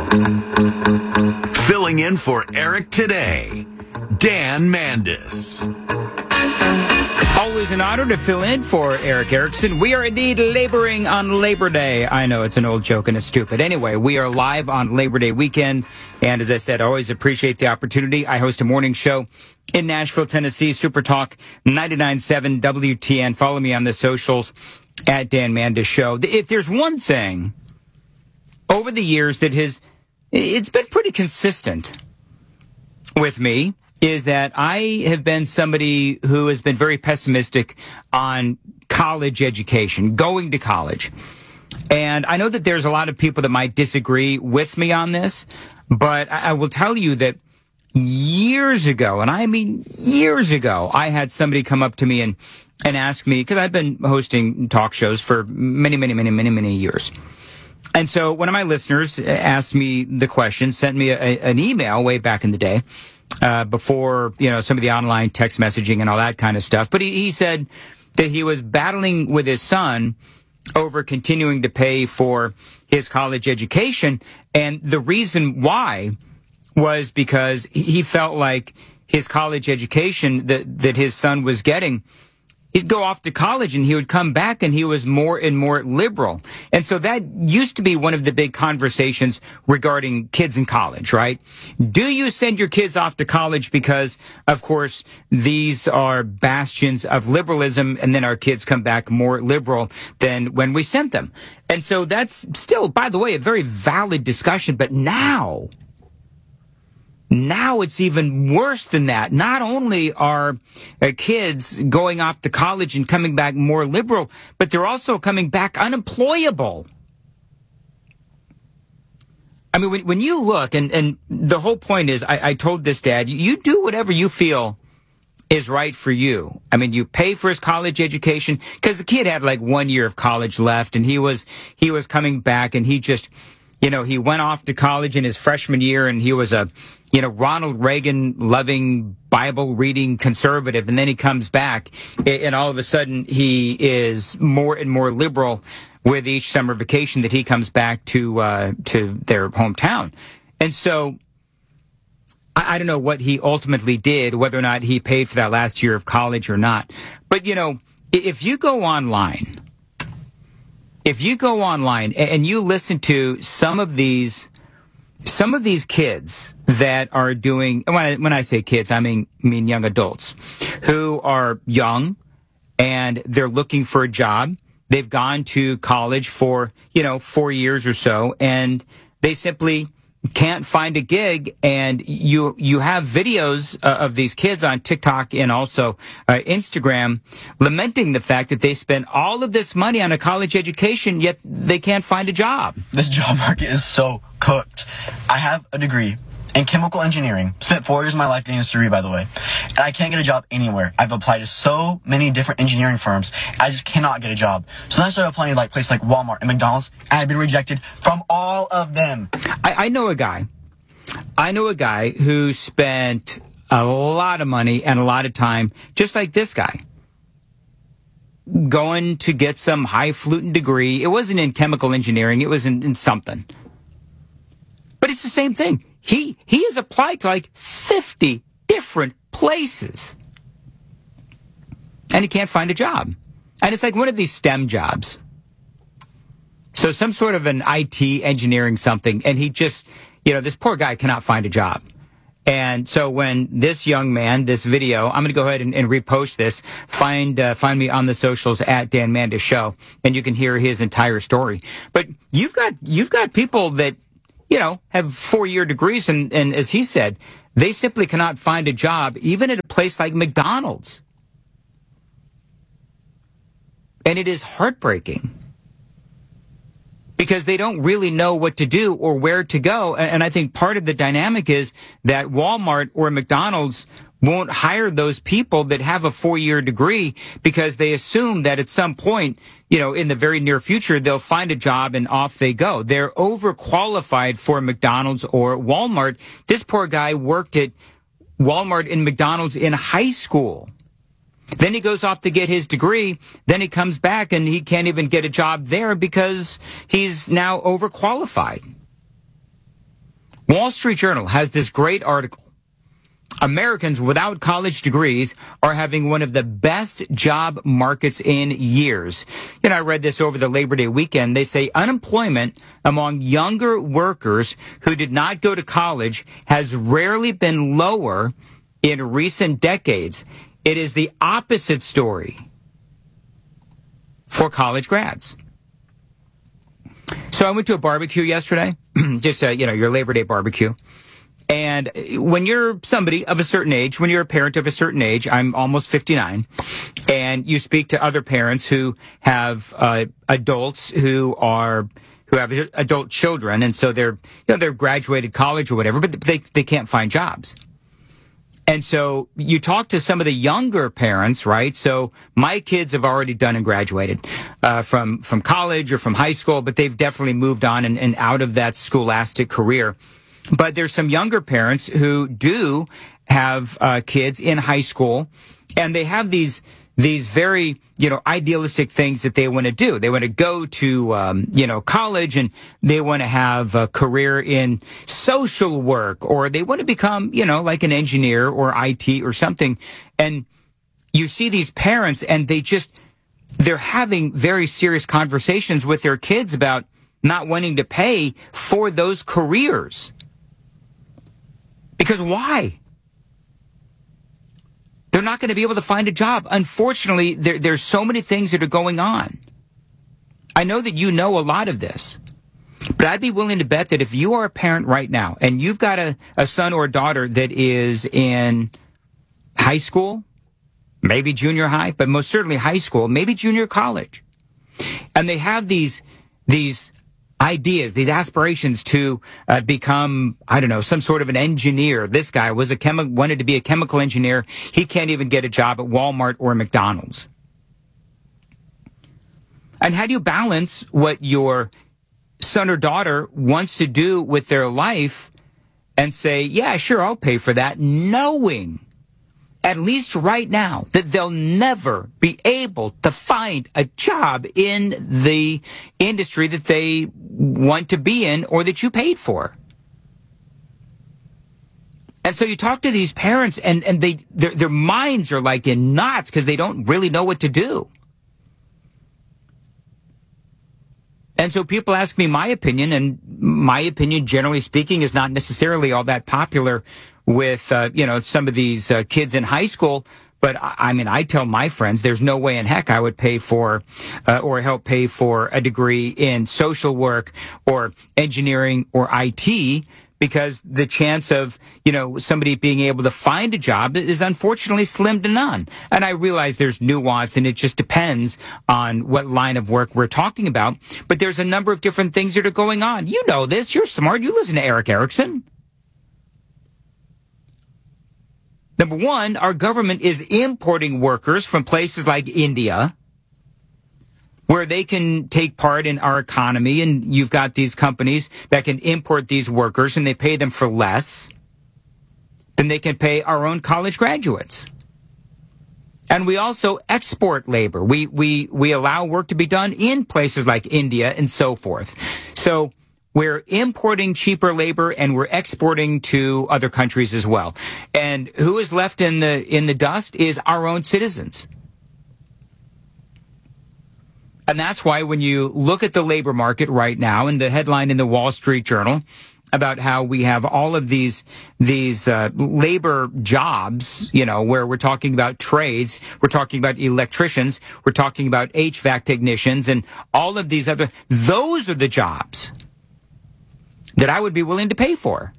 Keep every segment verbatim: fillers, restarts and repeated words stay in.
Filling in for Eric today, Dan Mandis. Always an honor to fill in for Eric Erickson. We are indeed laboring on Labor Day. I know it's an old joke and it's stupid. Anyway, we are live on Labor Day weekend. And as I said, I always appreciate the opportunity. I host a morning show in Nashville, Tennessee, Super Talk ninety-nine point seven W T N. Follow me on the socials at Dan Mandis Show. If there's one thing over the years that has, it's been pretty consistent with me, is that I have been somebody who has been very pessimistic on college education, going to college. And I know that there's a lot of people that might disagree with me on this, but I will tell you that years ago, and I mean years ago, I had somebody come up to me and, and ask me, because I've been hosting talk shows for many, many, many, many, many years. And so one of my listeners asked me the question, sent me a, an email way back in the day, Uh, before, you know, some of the online text messaging and all that kind of stuff. But he, he said that he was battling with his son over continuing to pay for his college education. And the reason why was because he felt like his college education that, that his son was getting, he'd go off to college and he would come back and he was more and more liberal. And so that used to be one of the big conversations regarding kids in college, right? Do you send your kids off to college because, of course, these are bastions of liberalism, and then our kids come back more liberal than when we sent them? And so that's still, by the way, a very valid discussion. But now, Now it's even worse than that. Not only are uh, kids going off to college and coming back more liberal, but they're also coming back unemployable. I mean, when, when you look, and, and the whole point is, I, I told this dad, you do whatever you feel is right for you. I mean, you pay for his college education, because the kid had like one year of college left, and he was he was coming back, and he just, you know, he went off to college in his freshman year, and he was a, you know, Ronald Reagan loving, Bible reading conservative. And then he comes back and all of a sudden he is more and more liberal with each summer vacation that he comes back to, uh, to their hometown. And so I, I don't know what he ultimately did, whether or not he paid for that last year of college or not. But, you know, if you go online, if you go online and you listen to some of these Some of these kids that are doing, when I, when I say kids, I mean, mean young adults who are young and they're looking for a job. They've gone to college for, you know, four years or so, and they simply can't find a gig. And you, you have videos uh, of these kids on TikTok and also uh, Instagram lamenting the fact that they spent all of this money on a college education, yet they can't find a job. This job market is so cooked. I have a degree in chemical engineering. Spent four years of my life getting this degree, by the way. And I can't get a job anywhere. I've applied to so many different engineering firms. I just cannot get a job. So then I started applying to like places like Walmart and McDonald's, and I've been rejected from all of them. I, I know a guy. I know a guy who spent a lot of money and a lot of time, just like this guy, going to get some highfalutin degree. It wasn't in chemical engineering. It was in, in something. But it's the same thing. He he has applied to like fifty different places, and he can't find a job. And it's like one of these STEM jobs. So some sort of an I T engineering something, and he just, you know, this poor guy cannot find a job. And so when this young man, this video, I'm going to go ahead and, and repost this. Find uh, find me on the socials at Dan Mandis Show, and you can hear his entire story. But you've got you've got people that, you know, have four-year degrees, and, and as he said, they simply cannot find a job, even at a place like McDonald's. And it is heartbreaking, because they don't really know what to do or where to go. And, and I think part of the dynamic is that Walmart or McDonald's won't hire those people that have a four-year degree, because they assume that at some point, you know, in the very near future, they'll find a job and off they go. They're overqualified for McDonald's or Walmart. This poor guy worked at Walmart and McDonald's in high school. Then he goes off to get his degree. Then he comes back and he can't even get a job there because he's now overqualified. Wall Street Journal has this great article. Americans without college degrees are having one of the best job markets in years. You know, I read this over the Labor Day weekend. They say unemployment among younger workers who did not go to college has rarely been lower in recent decades. It is the opposite story for college grads. So I went to a barbecue yesterday, just, uh, you know, your Labor Day barbecue. And when you're somebody of a certain age, when you're a parent of a certain age, I'm almost fifty-nine, and you speak to other parents who have uh, adults who are who have adult children, and so they're you know they're graduated college or whatever, but they they can't find jobs. And so you talk to some of the younger parents, right? So my kids have already done and graduated uh, from from college or from high school, but they've definitely moved on and, and out of that scholastic career. But there's some younger parents who do have uh, kids in high school, and they have these these very, you know, idealistic things that they want to do. They want to go to, um, you know, college, and they want to have a career in social work, or they want to become, you know, like an engineer or I T or something. And you see these parents, and they just, they're having very serious conversations with their kids about not wanting to pay for those careers. Because why? They're not going to be able to find a job. Unfortunately, there, there's so many things that are going on. I know that you know a lot of this, but I'd be willing to bet that if you are a parent right now and you've got a, a son or a daughter that is in high school, maybe junior high, but most certainly high school, maybe junior college, and they have these, these ideas, these aspirations to uh, become, I don't know, some sort of an engineer. This guy was a chemi- wanted to be a chemical engineer. He can't even get a job at Walmart or McDonald's. And how do you balance what your son or daughter wants to do with their life and say, yeah, sure, I'll pay for that, knowing at least right now that they'll never be able to find a job in the industry that they want to be in or that you paid for. And so you talk to these parents, and, and they their, their minds are like in knots because they don't really know what to do. And so people ask me my opinion, and my opinion, generally speaking, is not necessarily all that popular with, uh, you know, some of these uh, kids in high school. But I, I mean, I tell my friends there's no way in heck I would pay for uh, or help pay for a degree in social work or engineering or I T, because the chance of, you know, somebody being able to find a job is unfortunately slim to none. And I realize there's nuance, and it just depends on what line of work we're talking about. But there's a number of different things that are going on. You know this. You're smart. You listen to Eric Erickson. Number one, our government is importing workers from places like India, where they can take part in our economy, and you've got these companies that can import these workers, and they pay them for less than they can pay our own college graduates. And we also export labor. We we we allow work to be done in places like India and so forth. So we're importing cheaper labor, and we're exporting to other countries as well. And who is left in the in the dust is our own citizens. And that's why when you look at the labor market right now, and the headline in the Wall Street Journal about how we have all of these these uh, labor jobs, you know, where we're talking about trades, we're talking about electricians, we're talking about H V A C technicians, and all of these other, those are the jobs that I would be willing to pay for.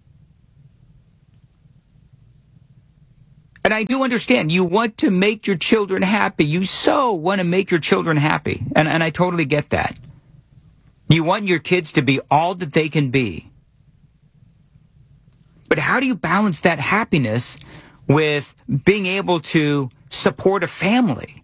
And I do understand you want to make your children happy. You so want to make your children happy. And, and I totally get that. You want your kids to be all that they can be. But how do you balance that happiness with being able to support a family?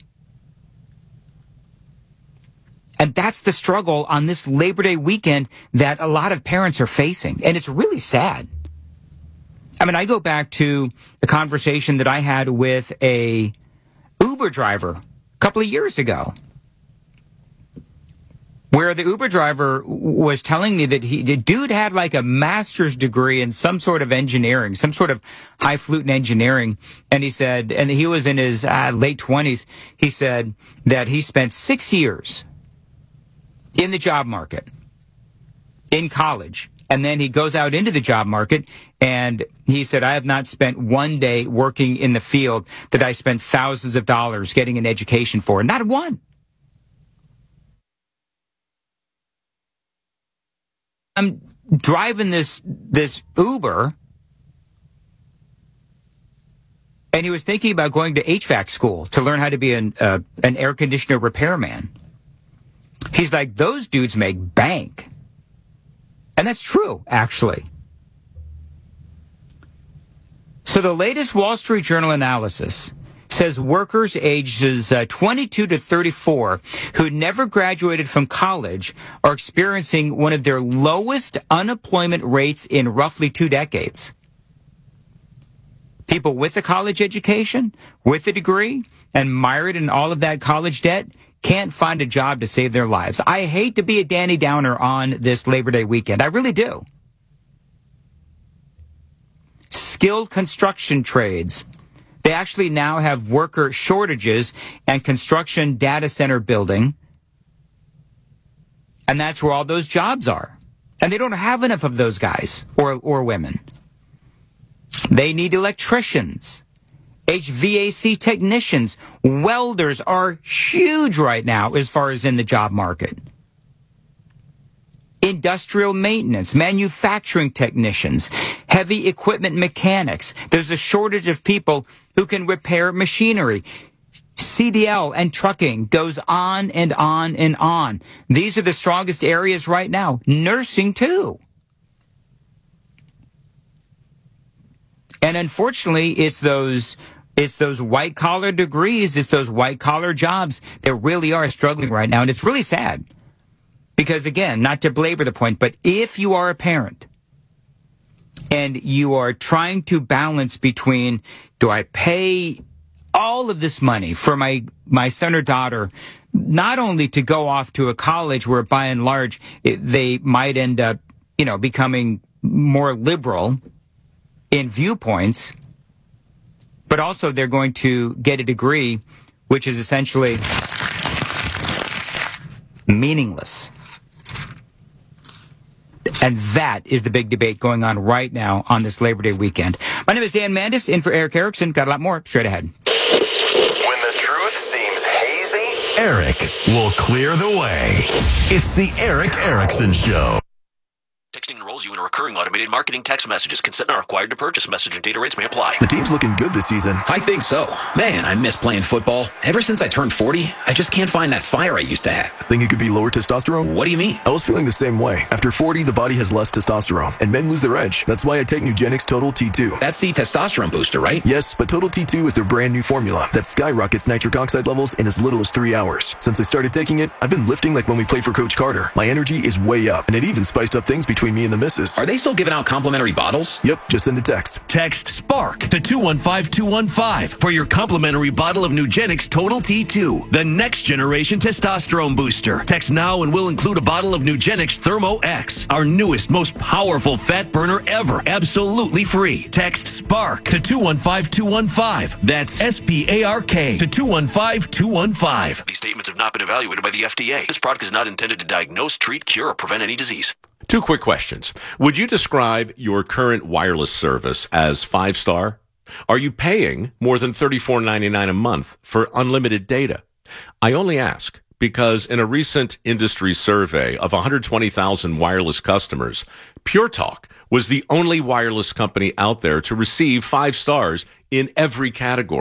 And that's the struggle on this Labor Day weekend that a lot of parents are facing. And it's really sad. I mean, I go back to a conversation that I had with a Uber driver a couple of years ago. where the Uber driver was telling me that he, the dude had like a master's degree in some sort of engineering, some sort of highfalutin engineering. And he said, and he was in his uh, late twenties, he said that he spent six years in the job market, in college. And then he goes out into the job market, and he said, I have not spent one day working in the field that I spent thousands of dollars getting an education for. Not one. I'm driving this this Uber, and he was thinking about going to H V A C school to learn how to be an uh, an air conditioner repairman. He's like, those dudes make bank. And that's true, actually. So the latest Wall Street Journal analysis says workers ages uh, twenty-two to thirty-four who never graduated from college are experiencing one of their lowest unemployment rates in roughly two decades. People with a college education, with a degree, and mired in all of that college debt can't find a job to save their lives. I hate to be a Danny Downer on this Labor Day weekend. I really do. Skilled construction trades. They actually now have worker shortages and construction data center building. And that's where all those jobs are. And they don't have enough of those guys or, or women. They need electricians, H V A C technicians. Welders are huge right now as far as in the job market. Industrial maintenance, manufacturing technicians, heavy equipment mechanics. There's a shortage of people who can repair machinery. C D L and trucking goes on and on and on. These are the strongest areas right now. Nursing, too. And unfortunately, it's those it's those white-collar degrees, it's those white-collar jobs that really are struggling right now. And it's really sad. Because, again, not to belabor the point, but if you are a parent and you are trying to balance between, do I pay all of this money for my, my son or daughter, not only to go off to a college where, by and large, it, they might end up, you know, becoming more liberal in viewpoints, but also they're going to get a degree which is essentially meaningless. And that is the big debate going on right now on this Labor Day weekend. My name is Dan Mandis, in for Eric Erickson. Got a lot more straight ahead. When the truth seems hazy, Eric will clear the way. It's the Eric Erickson Show. Texting enrolls you in a recurring automated marketing text messages. Consent not required to purchase. Message and data rates may apply. The team's looking good this season. I think so. Man, I miss playing football. Ever since I turned forty, I just can't find that fire I used to have. Think it could be lower testosterone? What do you mean? I was feeling the same way. After forty, the body has less testosterone, and men lose their edge. That's why I take Nugenix Total T two. That's the testosterone booster, right? Yes, but Total T two is their brand new formula that skyrockets nitric oxide levels in as little as three hours. Since I started taking it, I've been lifting like when we played for Coach Carter. My energy is way up, and it even spiced up things between me and the missus. Are they still giving out complimentary bottles? Yep, just send a text. Text SPARK to two one five two one five for your complimentary bottle of Nugenix Total T two, the next generation testosterone booster. Text now and we'll include a bottle of Nugenix Thermo X, our newest, most powerful fat burner ever, absolutely free. Text SPARK to two one five two one five. That's S P A R K to two one five two one five. These statements have not been evaluated by the F D A. This product is not intended to diagnose, treat, cure, or prevent any disease. Two quick questions. Would you describe your current wireless service as five-star? Are you paying more than thirty-four ninety-nine a month for unlimited data? I only ask because in a recent industry survey of one hundred twenty thousand wireless customers, Pure Talk was the only wireless company out there to receive five stars in every category.